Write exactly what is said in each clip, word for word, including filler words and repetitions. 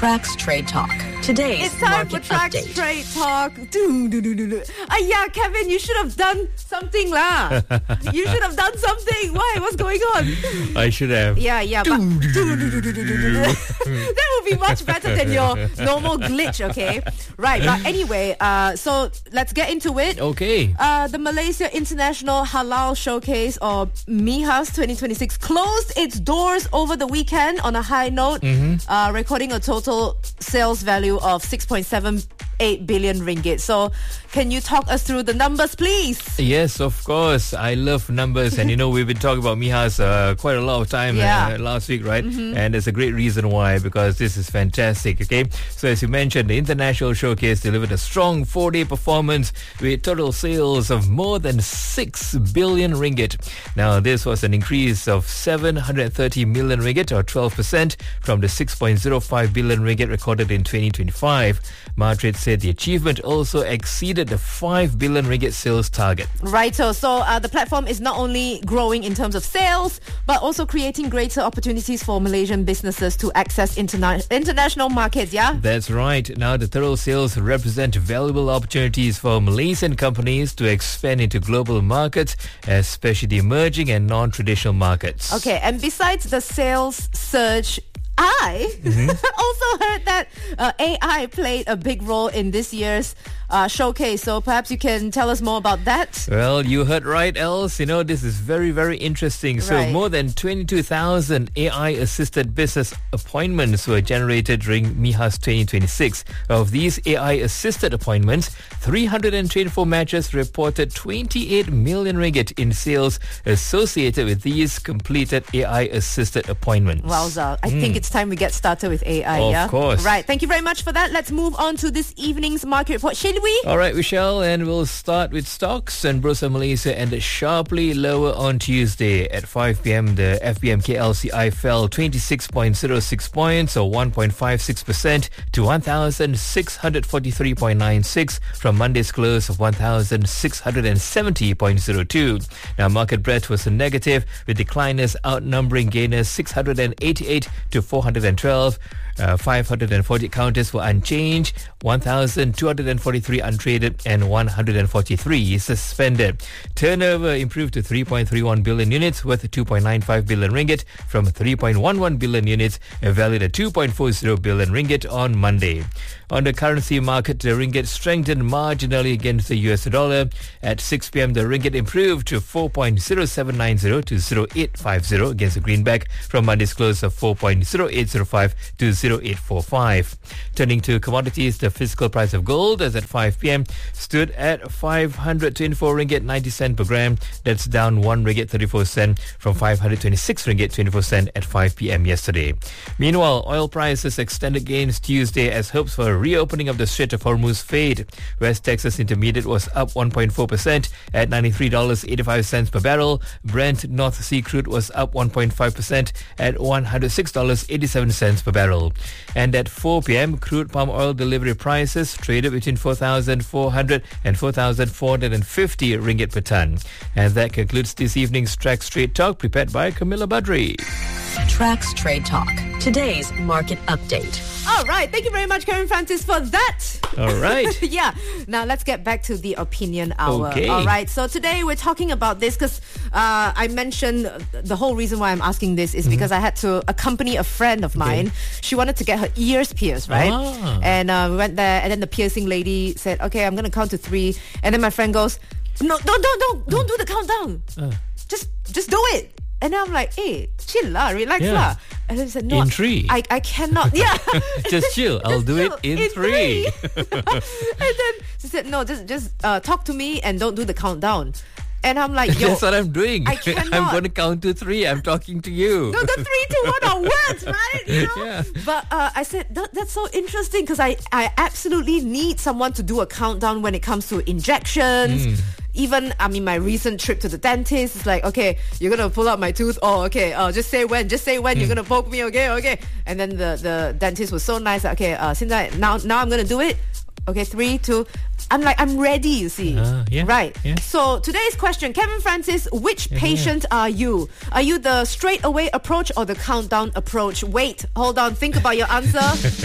Trax Trade Talk. Today's It's time market for Trax update. Trade Talk. Do, do, do, do, do. Uh, yeah, Kevin, you should have done something lah. You should have done something. Why? What's going on? I should have. Yeah, yeah, but do, do, do, do, do, do, do. That would be much better than your normal glitch, okay? Right, but anyway, uh, so let's get into it. Okay. Uh, the Malaysia International Halal Showcase, or MIHAS twenty twenty-six, closed its doors over the weekend on a high note, mm-hmm. uh, recording a total sales value of six point seven eight billion ringgit. So, can you talk us through the numbers, please? Yes, of course. I love numbers, and you know we've been talking about MIHAS uh, quite a lot of time Yeah. uh, last week, right? Mm-hmm. And there's a great reason why, because this is fantastic. Okay, so as you mentioned, the International Showcase delivered a strong four-day performance with total sales of more than six billion ringgit. Now, this was an increase of seven hundred thirty million ringgit, or twelve percent, from the six point zero five billion ringgit recorded in twenty twenty-five. Madrid said the achievement also exceeded the five billion ringgit sales target. Right, so, so uh, the platform is not only growing in terms of sales, but also creating greater opportunities for Malaysian businesses to access interna- international markets, yeah? That's right. Now, the thorough sales represent valuable opportunities for Malaysian companies to expand into global markets, especially the emerging and non-traditional markets. Okay, and besides the sales surge, I mm-hmm. also heard that uh, A I played a big role in this year's uh, showcase. So perhaps you can tell us more about that. Well, you heard right, Els. You know, this is very, very interesting. So Right. more than twenty-two thousand A I-assisted business appointments were generated during MIHAS twenty twenty-six. Of these A I-assisted appointments, three hundred twenty-four matches reported twenty-eight million ringgit in sales associated with these completed A I-assisted appointments. Wowza. I think it's time we get started with A I, Of yeah? course. Right, thank you very much for that. Let's move on to this evening's market report, shall we? All right, we shall, and we'll start with stocks. And Bursa Malaysia ended sharply lower on Tuesday. At five p.m, the F B M K L C I fell twenty-six point zero six points, or one point five six percent, to one thousand six hundred forty-three point nine six from Monday's close of one thousand six hundred seventy point zero two. Now, market breadth was a negative, with decliners outnumbering gainers six hundred eighty-eight to four hundred twelve. Uh, five hundred forty counters were unchanged, one thousand two hundred forty-three untraded, and one hundred forty-three suspended. Turnover improved to three point three one billion units, worth two point nine five billion ringgit, from three point one one billion units, valued at two point four zero billion ringgit on Monday. On the currency market, the ringgit strengthened marginally against the U S dollar. At six p.m, the ringgit improved to four point zero seven nine zero to zero eight five zero against the greenback, from Monday's close of four point zero eight zero five to zero eight four five. Turning to commodities, the physical price of gold, as at five p.m, stood at five hundred twenty-four ringgit ninety cent per gram. That's down one ringgit thirty-four cent from five hundred twenty-six ringgit twenty-four cent at five p.m. yesterday. Meanwhile, oil prices extended gains Tuesday as hopes for a reopening of the Strait of Hormuz fade. West Texas Intermediate was up one point four percent at ninety-three dollars and eighty-five cents per barrel. Brent North Sea crude was up one point five percent at one hundred six dollars and eighty-seven cents per barrel. And at four p.m, crude palm oil delivery prices traded between four thousand four hundred and four thousand four hundred fifty ringgit per ton. And that concludes this evening's Trax Trade Talk, prepared by Camilla Badri. Trax Trade Talk. Today's market update. All right, thank you very much, Karen Francis, for that. All right. Yeah, now let's get back to the opinion hour. Okay. All right, so today we're talking about this because uh, I mentioned the whole reason why I'm asking this is mm-hmm. because I had to accompany a friend of mine. Okay. She wanted to get her ears pierced, right? Ah. And uh, we went there, and then the piercing lady said, okay, I'm going to count to three. And then my friend goes, no, don't, don't, don't, don't do the countdown. Uh. Just, just do it. And then I'm like, hey, chill lah, relax Yeah. lah. And then she said, no, in three. I, I cannot. Yeah. Just chill. I'll Just do chill. it in, in three. three. And then she said, no, just just uh, talk to me and don't do the countdown. And I'm like, yo, that's what I'm doing. I cannot. I'm going to count to three. I'm talking to you. No, the three, two, one are words, right? You know? Yeah. But uh, I said, that, that's so interesting because I, I absolutely need someone to do a countdown when it comes to injections. Mm. Even, I mean, my recent trip to the dentist, it's like, okay, you're going to pull out my tooth. Oh, okay, uh, just say when, just say when mm. you're going to poke me, okay, okay. And then the, the dentist was so nice. Like, okay, uh, 现在, now, now I'm going to do it. Okay, three, two. I'm like, I'm ready, you see. Uh, yeah, right. yeah. So today's question, Kevin Francis, which patient are you? Are you the straight away approach or the countdown approach? Wait, hold on, think about your answer.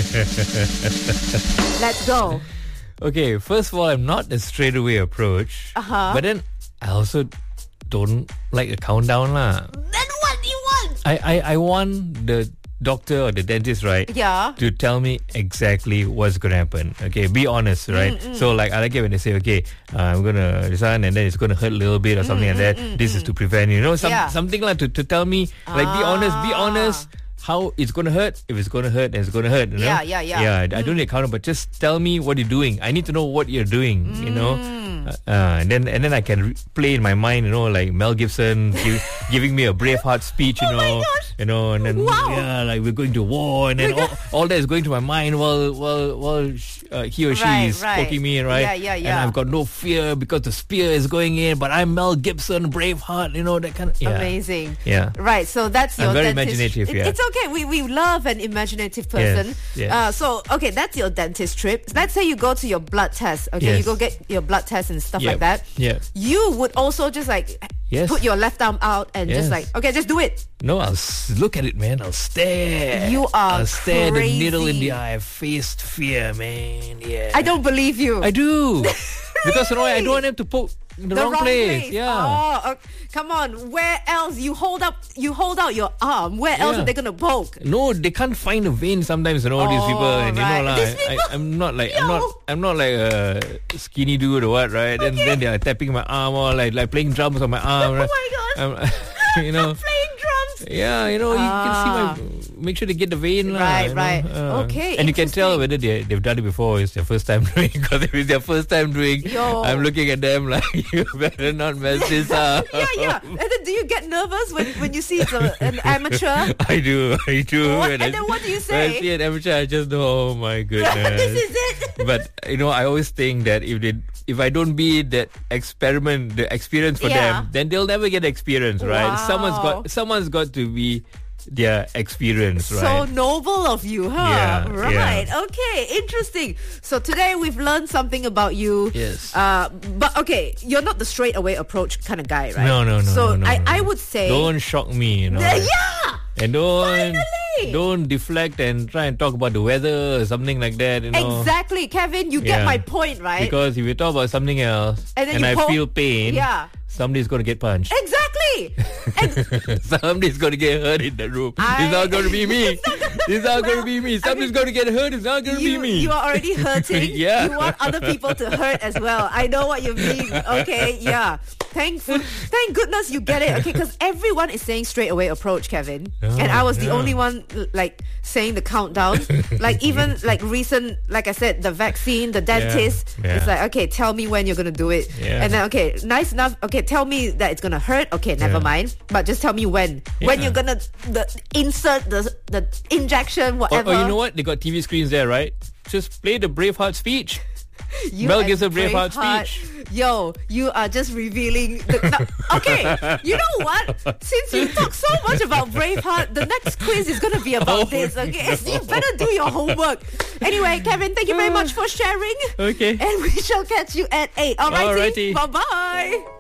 Let's go. Okay, first of all, I'm not a straightaway approach. Uh-huh. But then I also don't like a countdown lah. Then what do you want? I, I, I want the doctor or the dentist, right? Yeah. To tell me exactly what's going to happen. Okay, be honest, right? Mm, mm. So like I like it when they say, okay, uh, I'm going to design and then it's going to hurt a little bit or something Mm, like mm, that. mm, This mm. is to prevent, you know, some, Yeah. something like to, to tell me, like be honest, be honest. How it's going to hurt. If it's going to hurt, then it's going to hurt. You know? Yeah, yeah, yeah. Yeah, I Mm. don't need a counter, but just tell me what you're doing. I need to know what you're doing, you know. Uh, uh, and then and then I can re- play in my mind, you know, like Mel Gibson give, giving me a Braveheart speech, you Oh my know, gosh. you know, and then Wow. yeah, like we're going to war, and then all, all that is going to my mind while while while sh- uh, he or she Right, is right. poking me, right? Yeah, yeah, And yeah. I've got no fear because the spear is going in, but I'm Mel Gibson, Braveheart, you know, that kind of yeah. Amazing. Yeah. Right, so that's your I'm very dentist. imaginative, It- yeah. It's okay. We we love an imaginative person. Yes, yes. Uh, so okay, that's your dentist trip. Let's say you go to your blood test. Okay, Yes. you go get your blood test and stuff Yep. like that. Yeah. You would also just like Yes. put your left arm out and just Yes. like, okay, just do it. No, I'll s- look at it, man. I'll stare. You are I'll stare the needle in crazy. the eye. Faced fear, man. Yeah. I don't believe you. I do. Because you know, I don't want them to poke in the, the wrong, place. Yeah. Oh, okay. Come on. Where else? You hold up. You hold out your arm. Where else Yeah. are they gonna poke? No, they can't find a vein sometimes, you know, these Oh, people, and you right. know, lah. These I, people- I'm not like I'm Yo. not I'm not like a skinny dude or what, right? And then they are tapping my arm or like like playing drums on my arm. Oh right? my gosh. I'm, you know. Playing drums. Yeah, you know, you Ah. can see my. Make sure they get the vein, lah, Right, you know, right. uh, Okay, and you can tell interesting. whether they they've done it before. Or it's their first time doing. Because if it's their first time doing, Yo. I'm looking at them like you better not mess this up. Yeah, yeah. And then do you get nervous when, when you see it's a, an amateur? I do, I do. What? When And I- then what do you When I say? see an amateur, I just know, oh my goodness. This is it. But you know, I always think that if they, if I don't be that experiment, the experience for Yeah. them, then they'll never get experience, right? Wow. Someone's got, someone's got to be their experience, So right? noble of you, huh? Yeah, right. yeah. Okay, interesting. So today we've learned something about you. Yes. Uh, but okay, you're not the straight away approach kind of guy, right? No, no, no. So no, no, I, no. I would say. don't shock me, you know. Yeah. And don't Finally! don't deflect and try and talk about the weather or something like that, you know. Exactly, Kevin. You get Yeah. my point, right? Because if you talk about something else And then and you I poke- feel pain, Yeah. somebody's going to get punched. Exactly. And Somebody's going to get hurt in the room. I- It's not going to be me. It's not going Well, to be me. I Somebody's mean, going to get hurt. It's not going to be you, me. you are already hurting. Yeah. You want other people to hurt as well. I know what you mean. Okay, yeah. Thankful, thank goodness you get it. Okay, because everyone is saying straight away approach, Kevin, Oh, and I was the yeah. only one l- like saying the countdown. Like even like recent, like I said, the vaccine, the dentist. Yeah. It's like, okay, tell me when you're gonna do it, Yeah. and then okay, nice enough. Okay, tell me that it's gonna hurt. Okay, never Yeah. mind. But just tell me when. When Yeah. you're gonna the insert the the injection, Or, whatever. or you know what? They got T V screens there, right? Just play the Braveheart speech. You Mel and gives a Braveheart Braveheart. speech. Yo, you are just revealing. The, no, okay, you know what? Since you talk so much about Braveheart, the next quiz is going to be about Oh, this. Okay, so you better do your homework. Anyway, Kevin, thank you very much for sharing. Okay. And we shall catch you at eight. Alrighty, Alrighty. bye bye.